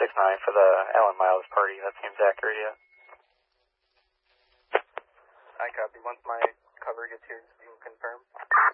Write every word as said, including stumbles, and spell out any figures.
six nine for the Alan Miles party. That seems accurate, yeah. I copy. Once my cover gets here, you can confirm.